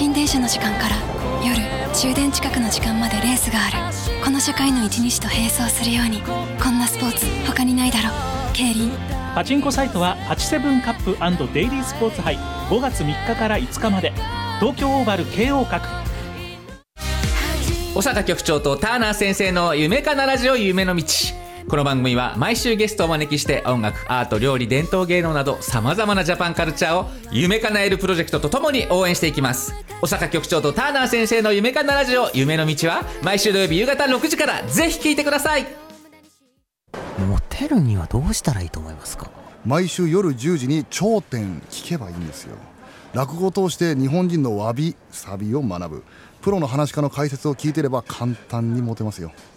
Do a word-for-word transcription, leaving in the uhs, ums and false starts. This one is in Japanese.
勤電車の時間から夜終電近くの時間までレースがある。この社会の一日と並走するように、こんなスポーツ他にないだろ。競輪。 パチンコサイトははちセブンカップ&デイリースポーツ杯、ごがつみっかからいつかまで。東京オーバル慶応閣。 小坂局長とターナー先生の夢かなラジオ夢の道。この番組は毎週ゲストをお招きして、音楽、アート、料理、伝統芸能などさまざまなジャパンカルチャーを夢かなえるプロジェクトとともに応援していきます。小坂局長とターナー先生の夢かなラジオ夢の道は毎週土曜日夕方ろくじからぜひ聞いてください。 モテるにはどうしたらいいと思いますか？ 毎週夜じゅうじに頂点聞けばいいんですよ。落語を通して日本人のわびさびを学ぶ。プロの話家の解説を聞いてれば簡単にモテますよ。